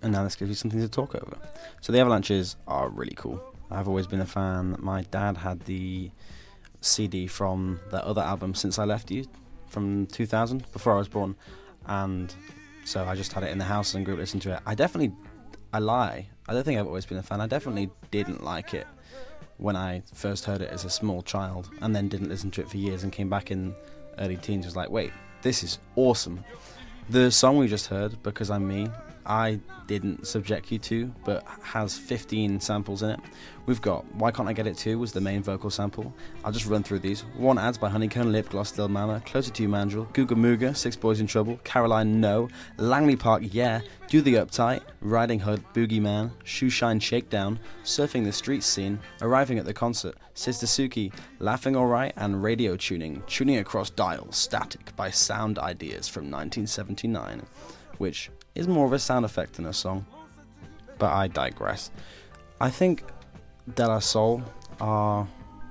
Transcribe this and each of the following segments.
and now this gives you something to talk over. So the Avalanches are really cool. I've always been a fan. My dad had the CD from their other album, Since I Left You, from 2000, before I was born, and so I just had it in the house and grew up listening to it. I lie. I don't think I've always been a fan. I definitely didn't like it when I first heard it as a small child, and then didn't listen to it for years, and came back in early teens, was like, wait, this is awesome. The song we just heard, Because I'm Me, I didn't subject you to, but has 15 samples in it. We've got Why Can't I Get It Too was the main vocal sample. I'll just run through these. One Ads by Honeycomb, Lip Gloss, Still Mama, Closer to You Mandrill, Googa Mooga, Six Boys in Trouble, Caroline No, Langley Park Yeah, Do the Uptight, Riding Hood, Boogeyman, Shoe Shine Shakedown, Surfing the Streets Scene, Arriving at the Concert, Sister Suki, Laughing Alright, and Radio Tuning, Tuning Across Dials, Static by Sound Ideas from 1979, which is more of a sound effect than a song, but I digress. I think De La Soul are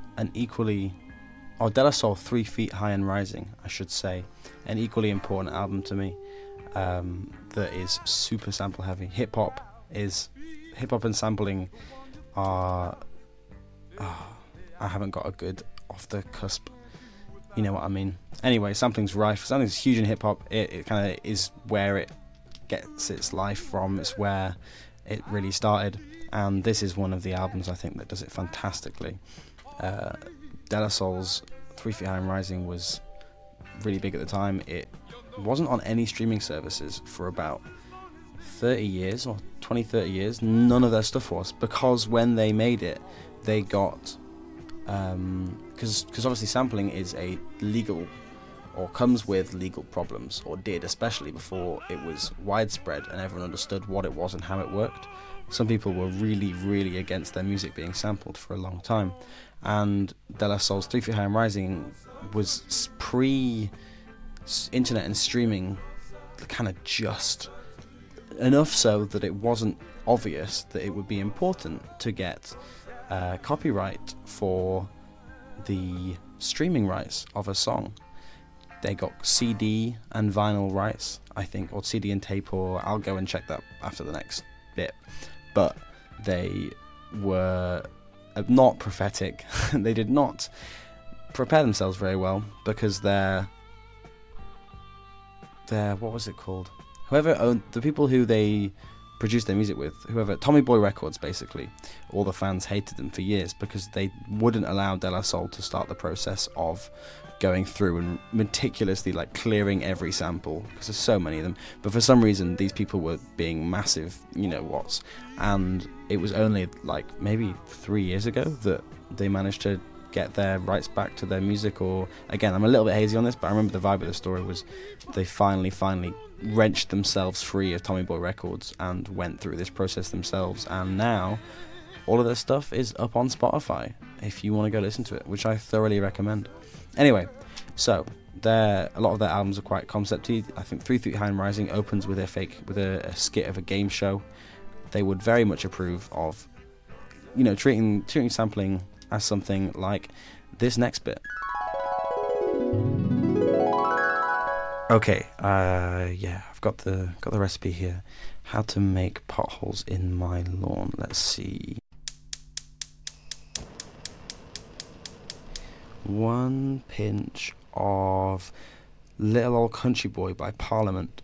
De La Soul 3 Feet High and Rising, I should say, an equally important album to me, that is super sample heavy. Hip hop and sampling are, I haven't got a good off the cusp, you know what I mean. Anyway, sampling's rife. Sampling's huge in hip hop. It kind of is where it gets its life from. It's where it really started, and this is one of the albums I think that does it fantastically. De La Soul's 3 Feet High and Rising was really big at the time. It wasn't on any streaming services for about 30 years or 20-30 years. None of their stuff was, because when they made it, they got because obviously sampling is a legal, or comes with legal problems, or did, especially before it was widespread and everyone understood what it was and how it worked. Some people were really, really against their music being sampled for a long time, and De La Soul's 3 Feet High and Rising was pre-internet and streaming, kind of just enough so that it wasn't obvious that it would be important to get copyright for the streaming rights of a song. They got CD and vinyl rights, I think, or CD and tape, or I'll go and check that after the next bit. But they were not prophetic. They did not prepare themselves very well, because their what was it called? Whoever owned the people who they produced their music with, Tommy Boy Records, basically, all the fans hated them for years because they wouldn't allow De La Soul to start the process of going through and meticulously clearing every sample, because there's so many of them. But for some reason these people were being massive, and it was only maybe 3 years ago that they managed to get their rights back to their music. Or again, I'm a little bit hazy on this, but I remember the vibe of the story was they finally wrenched themselves free of Tommy Boy Records and went through this process themselves, and now all of their stuff is up on Spotify if you want to go listen to it, which I thoroughly recommend. Anyway, so a lot of their albums are quite concepty. I think 3 Feet High and Rising opens with a skit of a game show. They would very much approve of, treating sampling as something like this next bit. Okay, I've got the recipe here. How to make potholes in my lawn. Let's see. 1 pinch of Little Old Country Boy by Parliament.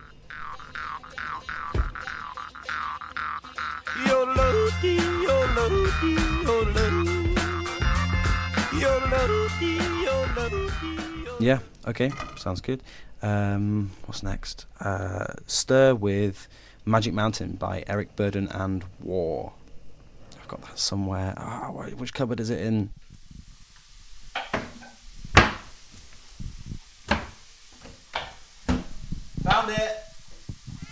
Yeah, okay, sounds good. What's next? Stir with Magic Mountain by Eric Burdon and War. I've got that somewhere. Which cupboard is it in?